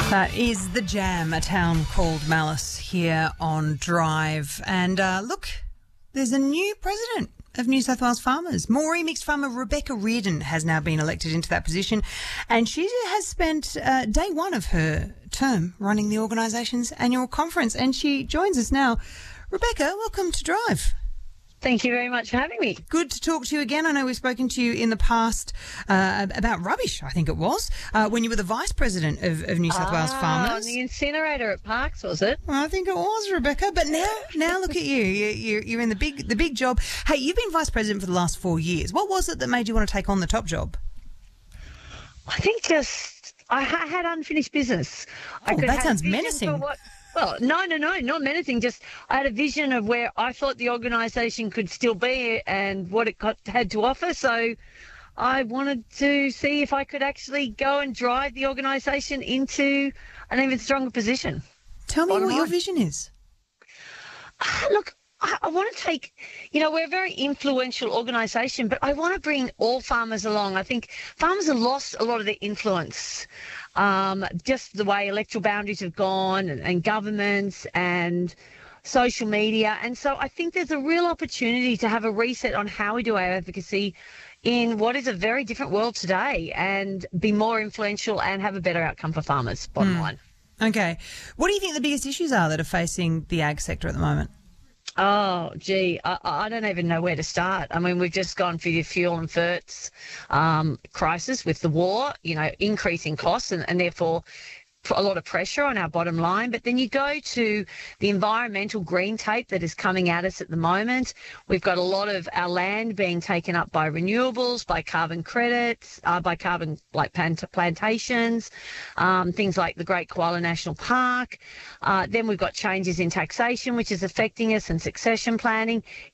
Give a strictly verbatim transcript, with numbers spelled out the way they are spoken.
That is The Jam, a town called Malice here on Drive. And uh, look, there's a new president of New South Wales Farmers. Moree mixed farmer Rebecca Reardon has now been elected into that position, and she has spent uh, day one of her term running the organisation's annual conference, and she joins us now. Rebecca, welcome to Drive. Thank you very much for having me. Good to talk to you again. I know we've spoken to you in the past uh, about rubbish, I think it was, uh, when you were the Vice President of, of New South ah, Wales Farmers. The incinerator at Parkes, was it? Well, I think it was, Rebecca. But now, now look at you. you you're, you're in the big, the big job. Hey, you've been Vice President for the last four years. What was it that made you want to take on the top job? I think just I ha- had unfinished business. Oh, I could that have sounds vision menacing. for what- Well, no, no, no, not menacing. Just I had a vision of where I thought the organisation could still be and what it got, had to offer. So I wanted to see if I could actually go and drive the organisation into an even stronger position. Tell me Bottom what your line. vision is. Ah, Look, I, I want to take, you know, we're a very influential organisation, but I want to bring all farmers along. I think farmers have lost a lot of their influence. Um, just the way electoral boundaries have gone and, and governments and social media. And so I think there's a real opportunity to have a reset on how we do our advocacy in what is a very different world today and be more influential and have a better outcome for farmers, bottom Mm. line. Okay. What do you think the biggest issues are that are facing the ag sector at the moment? Oh, gee, I, I don't even know where to start. I mean, we've just gone through the fuel and ferts um, crisis with the war, you know, increasing costs and, and therefore a lot of pressure on our bottom line. But then you go to the environmental green tape that is coming at us at the moment. We've got a lot of our land being taken up by renewables, by carbon credits, uh, by carbon like plant- plantations, um, things like the Great Koala National Park. Uh, then we've got changes in taxation, which is affecting us, and succession planning.